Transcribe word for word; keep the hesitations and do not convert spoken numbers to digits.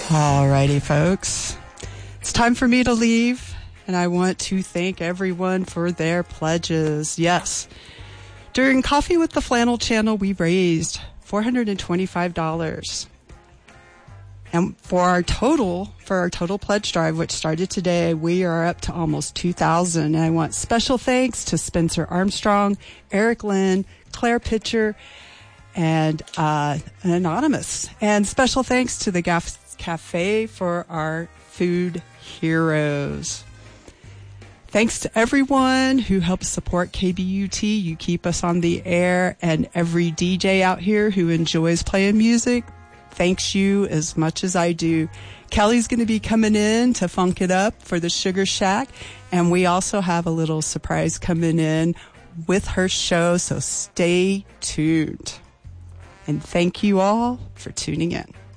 Alrighty, folks. It's time for me to leave, and I want to thank everyone for their pledges. Yes. During Coffee with the Flannel Channel, we raised four hundred twenty-five dollars. And for our total, for our total pledge drive, which started today, we are up to almost two thousand. And I want special thanks to Spencer Armstrong, Eric Lynn, Claire Pitcher, and uh, Anonymous. And special thanks to the Gaff Cafe for our food heroes. Thanks to everyone who helps support K B U T. You keep us on the air, and every D J out here who enjoys playing music, thanks you as much as I do. Kelly's going to be coming in to funk it up for the Sugar Shack, and we also have a little surprise coming in with her show, so stay tuned. And thank you all for tuning in.